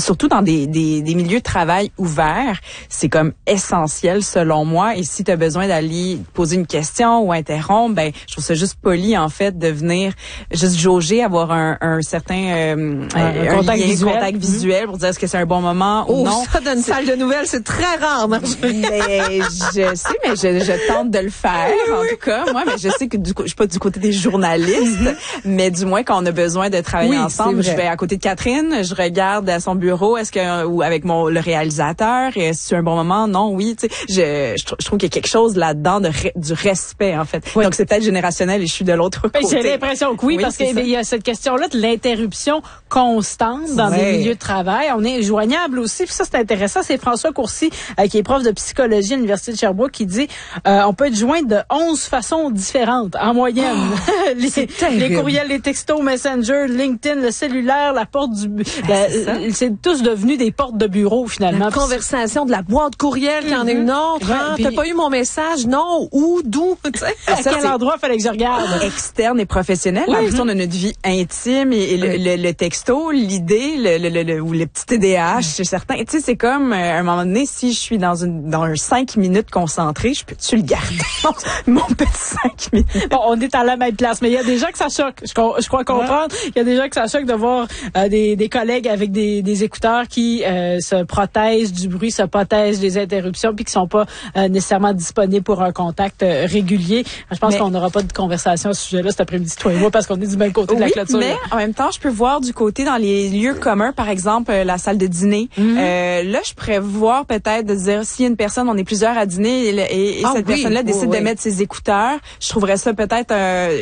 surtout dans des milieux de travail ouverts, c'est comme essentiel selon moi. Et si tu as besoin d'aller poser une question ou interrompre, ben je trouve ça juste poli en fait de venir juste jauger, avoir un certain un contact visuel pour dire est-ce que c'est un bon moment ou non. Ça dans une salle de nouvelles, c'est très rare. Mais je sais, mais je tente de le faire en tout cas. Moi, mais je sais que je suis pas du côté des journalistes, mais du moins quand on a besoin de travailler ensemble, je vais à côté de Catherine, je regarde à son bureau, est-ce que ou avec le réalisateur, est-ce que c'est un bon moment? Non, oui, tu sais, je trouve qu'il y a quelque chose là-dedans du respect en fait. Oui. Donc c'est peut-être générationnel et je suis de l'autre côté. J'ai l'impression que oui, parce qu'il y a cette question-là de l'interruption constante dans des milieux de travail. On est joignable aussi, puis ça c'est intéressant, c'est François Courcy qui est prof de psychologie à l'Université de Sherbrooke qui dit on peut être joint de 11 façons différentes en moyenne. Les courriels, les textos, Messenger, LinkedIn, le cellulaire, la porte c'est tous devenu des portes de bureau finalement. La conversation de la boîte courriel, qu'il y en a une autre. T'as pas eu mon message? Non. Où? D'où? À quel endroit fallait que je regarde? Externe et professionnel. Oui. Après, on a notre vie intime et le texto, l'idée, ou le petit TDAH, c'est certain. Tu sais, c'est comme à un moment donné, si je suis dans un 5 minutes concentré, je peux-tu le garder? Mon petit 5 minutes. Bon, on est à la même place, mais il y a des gens que ça choque. Je crois comprendre. Il y a des gens que ça choque de voir des collègues avec des écouteurs qui se protègent du bruit, se protègent des interruptions, puis qui sont pas nécessairement disponibles pour un contact régulier. Je pense qu'on n'aura pas de conversation à ce sujet-là cet après-midi, toi et moi, parce qu'on est du même côté de la clôture. Mais en même temps, je peux voir du côté dans les lieux communs, par exemple la salle de dîner. Là, je pourrais voir peut-être de dire s'il y a une personne, on est plusieurs à dîner et cette personne-là décide de mettre ses écouteurs. Je trouverais ça peut-être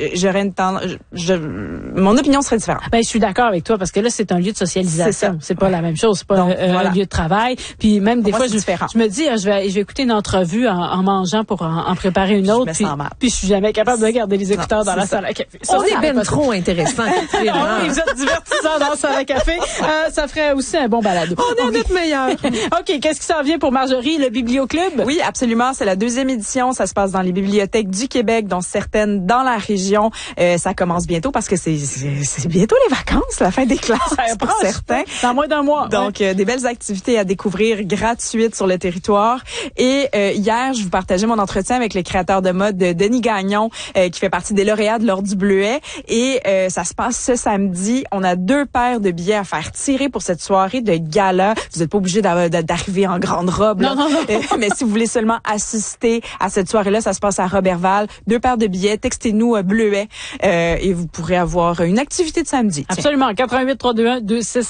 mon opinion serait différente. Ben je suis d'accord avec toi parce que là c'est un lieu de socialisation, c'est pas la même chose, c'est pas un lieu de travail. Puis même des fois je me dis je vais écouter une entrevue en mangeant pour en préparer une autre puis je suis jamais capable de garder les écouteurs dans la salle à café. Ça, on est bien trop intéressant. Vous êtes divertissant dans la salle à café. Ça ferait aussi un bon balado. On est notre meilleur. OK, qu'est-ce qui s'en vient pour Marjorie, le Biblioclub? Oui, absolument, c'est la 2e édition, ça se passe dans les bibliothèques du Québec, dont certaines dans la région. Ça commence bientôt parce que c'est bientôt les vacances, la fin des classes pour certains. Dans moins d'un mois. Donc des belles activités à découvrir gratuites sur le territoire. Et hier, je vous partageais mon entretien avec le créateur de mode Denis Gagnon, qui fait partie des lauréats de l'Ordre du Bleuet. Et ça se passe ce samedi. On a 2 paires de billets à faire tirer pour cette soirée de gala. Vous n'êtes pas obligé d'arriver en grande robe. Là. Non. Mais si vous voulez seulement assister à cette soirée-là, ça se passe à Roberval. 2 paires de billets. Textez-nous Bleuet et vous pourrez avoir une activité de samedi. Absolument. 88 321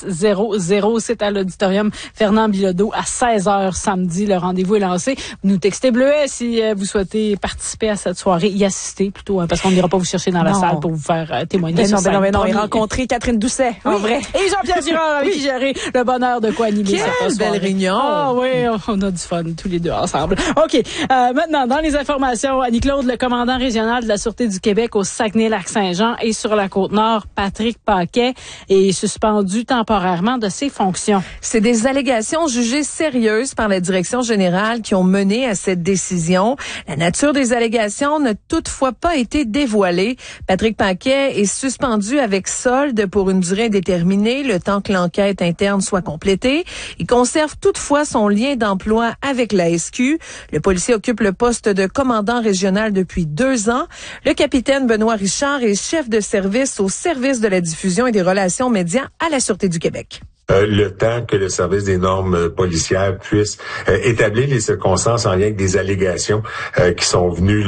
2600. C'est à l'auditorium Fernand Bilodeau à 16h samedi. Le rendez-vous est lancé. Vous nous textez Bleuet si vous souhaitez participer à cette soirée, y assister plutôt, parce qu'on n'ira pas vous chercher dans la salle pour vous faire témoigner. Non, et rencontrer Catherine Doucet, en vrai. Et Jean-Pierre Girard avec qui gérer le bonheur de quoi animer cette belle réunion. Ah oui, on a du fun tous les deux ensemble. OK. Maintenant, dans les informations, Annie-Claude, le commandant régional de la Sûreté du Québec au Saguenay-Lac-Saint-Jean et sur la Côte-Nord, Patrick Paquet, est suspendu temporairement de ses fonctions. C'est des allégations jugées sérieuses par la direction générale qui ont mené à cette décision. La nature des allégations n'a toutefois pas été dévoilée. Patrick Paquet est suspendu avec solde pour une durée indéterminée, le temps que l'enquête interne soit complétée. Il conserve toutefois son lien d'emploi avec la SQ. Le policier occupe le poste de commandant régional depuis 2 ans. Le capitaine Benoît Richard est chef de service au service de la diffusion et des relations médias à la Sûreté du Québec. Le temps que le service des normes policières puisse établir les circonstances en lien avec des allégations qui sont venues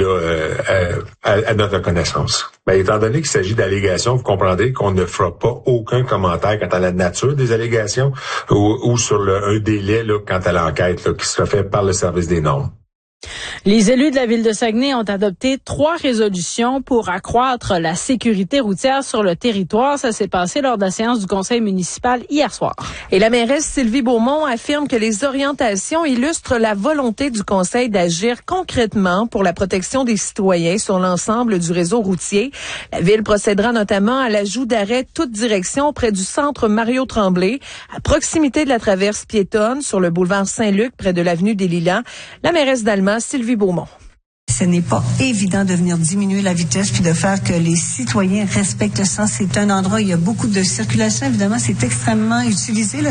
là à notre connaissance. Ben, étant donné qu'il s'agit d'allégations, vous comprendrez qu'on ne fera pas aucun commentaire quant à la nature des allégations ou sur un délai là, quant à l'enquête là, qui sera fait par le service des normes. Les élus de la ville de Saguenay ont adopté 3 résolutions pour accroître la sécurité routière sur le territoire. Ça s'est passé lors de la séance du conseil municipal hier soir. Et la mairesse Sylvie Beaumont affirme que les orientations illustrent la volonté du conseil d'agir concrètement pour la protection des citoyens sur l'ensemble du réseau routier. La ville procédera notamment à l'ajout d'arrêts toute direction près du centre Mario Tremblay, à proximité de la traverse piétonne sur le boulevard Saint-Luc près de l'avenue des Lilas. La mairesse d'Allemand, Sylvie Beaumont. Ce n'est pas évident de venir diminuer la vitesse puis de faire que les citoyens respectent ça. C'est un endroit où il y a beaucoup de circulation. Évidemment, c'est extrêmement utilisé. Là.